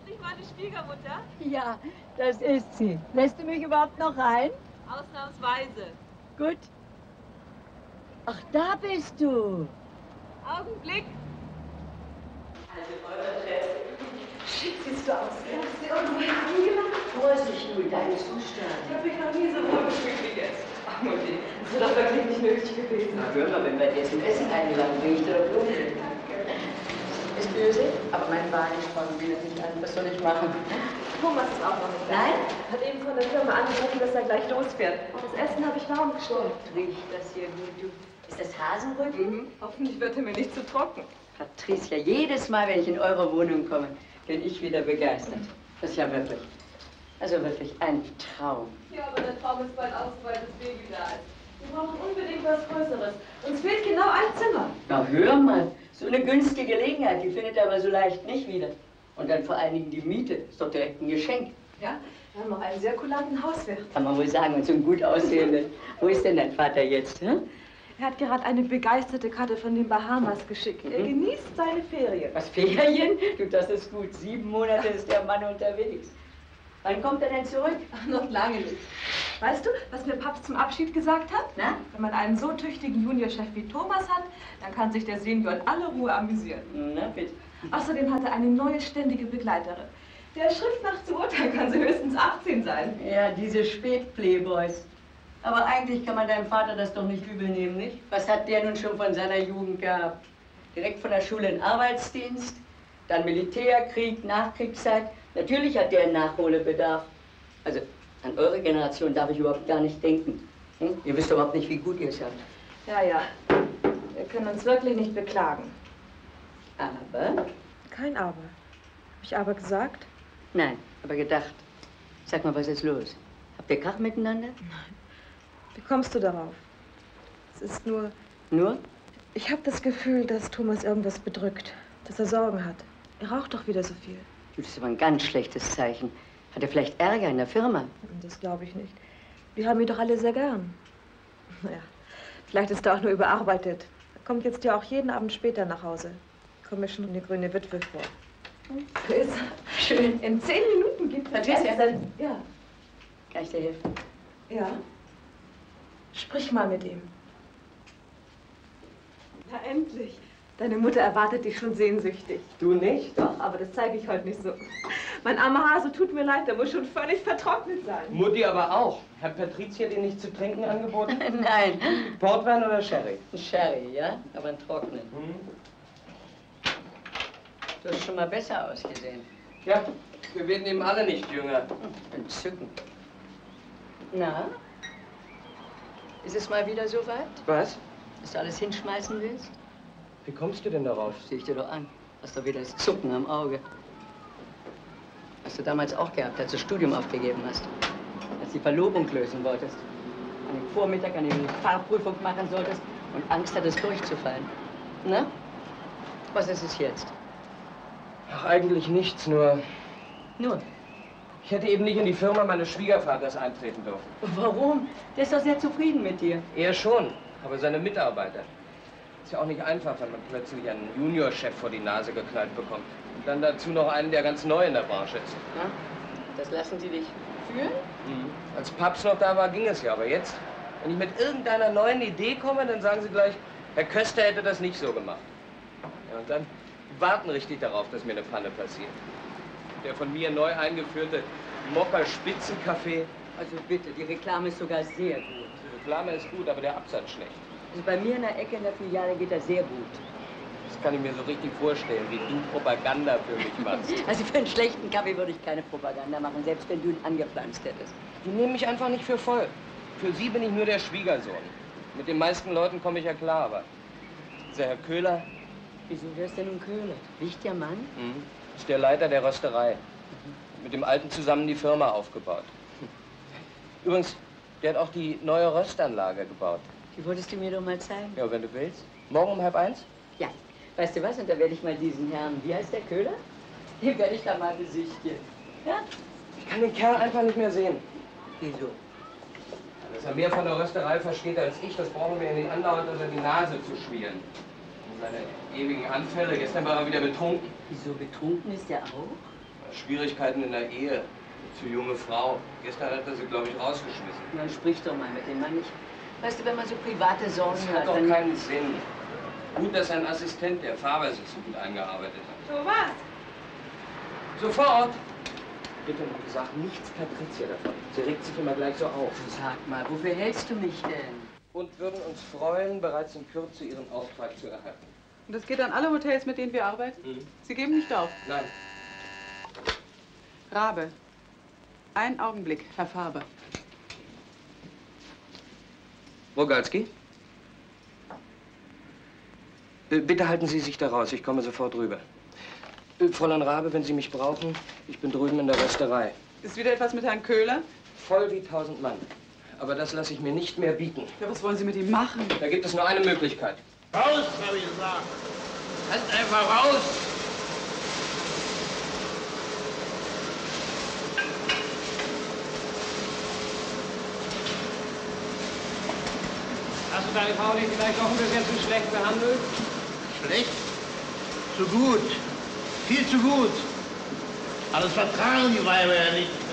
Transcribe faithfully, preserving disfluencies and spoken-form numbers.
nicht meine Schwiegermutter? Ja, das ist sie. Lässt du mich überhaupt noch rein? Ausnahmsweise. Gut. Ach, da bist du. Augenblick. Also, eure Chef. Schick siehst du aus. Hast du irgendwo angelacht? Vorsicht, nur deinen Zustand. Ich habe mich noch nie so wohl gefühlt wie jetzt. Ach, Mutti, das wäre doch wirklich nicht nötig gewesen. Na, hör mal, wenn wir dir zum Essen eingeladen, bring ich dir doch Blumen. Ist böse, aber mein Wagen spannt wieder nicht an. Was soll ich machen? Thomas ist auch noch nicht da. Nein? Hat eben von der Firma angerufen, dass er gleich losfährt. Das Essen habe ich warm gestellt. Riecht das hier gut, du? Ist das Hasenrücken? Mhm. Hoffentlich wird er mir nicht zu trocken. Patricia, jedes Mal, wenn ich in eure Wohnung komme, bin ich wieder begeistert. Das ist ja wirklich, also wirklich ein Traum. Ja, aber der Traum ist bald aus, weil das Baby da ist. Wir brauchen unbedingt was Größeres. Uns fehlt genau ein Zimmer. Na, hör mal, so eine günstige Gelegenheit, die findet er aber so leicht nicht wieder. Und dann vor allen Dingen die Miete, ist doch direkt ein Geschenk. Ja, wir haben noch einen sehr kulanten Hauswirt. Kann man wohl sagen, und so einen gut aussehenden. Wo ist denn dein Vater jetzt, hä? Er hat gerade eine begeisterte Karte von den Bahamas geschickt. Er Mhm. genießt seine Ferien. Was, Ferien? Du, das ist gut. Sieben Monate ist der Mann unterwegs. Wann kommt er denn zurück? Ach, noch lange nicht. Weißt du, was mir Papst zum Abschied gesagt hat? Na? Wenn man einen so tüchtigen Juniorchef wie Thomas hat, dann kann sich der Senior in aller Ruhe amüsieren. Na, bitte. Außerdem hat er eine neue ständige Begleiterin. Der Schrift nach zu urteilen kann sie höchstens achtzehn sein. Ja, diese Spät-Playboys. Aber eigentlich kann man deinem Vater das doch nicht übel nehmen, nicht? Was hat der nun schon von seiner Jugend gehabt? Direkt von der Schule in Arbeitsdienst, dann Militär, Krieg, Nachkriegszeit. Natürlich hat der einen Nachholbedarf. Also an eure Generation darf ich überhaupt gar nicht denken. Hm? Ihr wisst überhaupt nicht, wie gut ihr es habt. Ja, ja. Wir können uns wirklich nicht beklagen. Aber? Kein Aber. Hab ich aber gesagt? Nein, aber gedacht. Sag mal, was ist los? Habt ihr Krach miteinander? Nein. Wie kommst du darauf? Es ist nur... Nur? Ich habe das Gefühl, dass Thomas irgendwas bedrückt. Dass er Sorgen hat. Er raucht doch wieder so viel. Das ist aber ein ganz schlechtes Zeichen. Hat er vielleicht Ärger in der Firma? Das glaube ich nicht. Wir haben ihn doch alle sehr gern. Naja, vielleicht ist er auch nur überarbeitet. Er kommt jetzt ja auch jeden Abend später nach Hause. Kommt mir schon eine grüne Witwe vor. So ist er. Schön. In zehn Minuten gibt es... Patricia? Ja. Kann ich dir helfen? Ja. Sprich mal mit ihm. Na, endlich. Deine Mutter erwartet dich schon sehnsüchtig. Du nicht? Doch, aber das zeige ich heute nicht so. Mein armer Hase, tut mir leid, der muss schon völlig vertrocknet sein. Mutti aber auch. Hat Patricia dir nicht zu trinken angeboten? Nein. Portwein oder Sherry? Sherry, ja? Aber ein trockenen. Hm. Du hast schon mal besser ausgesehen. Ja, wir werden eben alle nicht jünger. Entzückend. Na? Ist es mal wieder soweit? Was? Dass du alles hinschmeißen willst? Wie kommst du denn darauf? Sieh ich dir doch an. Hast du wieder das Zucken am Auge. Hast du damals auch gehabt, als du das Studium aufgegeben hast. Als du die Verlobung lösen wolltest. An dem Vormittag, an dem du eine Fahrprüfung machen solltest und Angst hattest, durchzufallen. Na? Was ist es jetzt? Ach, eigentlich nichts, nur... Nur? Ich hätte eben nicht in die Firma meines Schwiegervaters eintreten dürfen. Warum? Der ist doch sehr zufrieden mit dir. Er schon, aber seine Mitarbeiter. Ist ja auch nicht einfach, wenn man plötzlich einen Juniorchef vor die Nase geknallt bekommt. Und dann dazu noch einen, der ganz neu in der Branche ist. Ja? Das lassen sie dich führen? Mhm. Als Papst noch da war, ging es ja. Aber jetzt, wenn ich mit irgendeiner neuen Idee komme, dann sagen sie gleich, Herr Köster hätte das nicht so gemacht. Ja, und dann warten richtig darauf, dass mir eine Panne passiert. Der von mir neu eingeführte Mokka-Spitzenkaffee. Also bitte, die Reklame ist sogar sehr gut. Die Reklame ist gut, aber der Absatz schlecht. Also bei mir in der Ecke in der Filiale geht er sehr gut. Das kann ich mir so richtig vorstellen, wie du Propaganda für mich machst. Also für einen schlechten Kaffee würde ich keine Propaganda machen, selbst wenn du ihn angepflanzt hättest. Die nehmen mich einfach nicht für voll. Für sie bin ich nur der Schwiegersohn. Mit den meisten Leuten komme ich ja klar, aber dieser Herr Köhler... Wieso wär's denn nun Köhler? Wichtiger Mann? Mhm. Ist der Leiter der Rösterei. Mhm. Mit dem Alten zusammen die Firma aufgebaut. Übrigens, der hat auch die neue Röstanlage gebaut. Die wolltest du mir doch mal zeigen. Ja, wenn du willst. Morgen um halb eins? Ja. Weißt du was? Und da werde ich mal diesen Herrn, wie heißt der, Köhler? Den werde ich da mal besichtigen. Ja? Ich kann den Kerl einfach nicht mehr sehen. Wieso? Dass er mehr von der Rösterei versteht als ich, das brauchen wir ja nicht andauernd unter die Nase zu schmieren. Und seine ewigen Anfälle, gestern war er wieder betrunken. Wieso betrunken ist der auch? Schwierigkeiten in der Ehe. Zu junge Frau. Gestern hat er sie, glaube ich, rausgeschmissen. Dann sprich doch mal mit dem Mann nicht. Weißt du, wenn man so private Sorgen Das hat, hat doch dann... keinen Sinn. Gut, dass sein Assistent, der Faber, sich so gut eingearbeitet hat. Thomas! Sofort! Bitte, sag nichts Patricia davon. Sie regt sich immer gleich so auf. Sag mal, wofür hältst du mich denn? Und würden uns freuen, bereits in Kürze Ihren Auftrag zu erhalten. Und das geht an alle Hotels, mit denen wir arbeiten? Mhm. Sie geben nicht auf? Nein. Rabe. Ein Augenblick, Herr Faber. Rogalski? Bitte halten Sie sich da raus, ich komme sofort rüber. Fräulein Rabe, wenn Sie mich brauchen, ich bin drüben in der Rösterei. Ist wieder etwas mit Herrn Köhler? Voll wie tausend Mann. Aber das lasse ich mir nicht mehr bieten. Ja, was wollen Sie mit ihm machen? Da gibt es nur eine Möglichkeit. Raus, habe ich gesagt. Halt einfach raus! Hast du deine Frau nicht vielleicht noch ein bisschen zu schlecht behandelt? Schlecht? Zu gut. Viel zu gut. Aber das vertragen die Weiber ja nicht.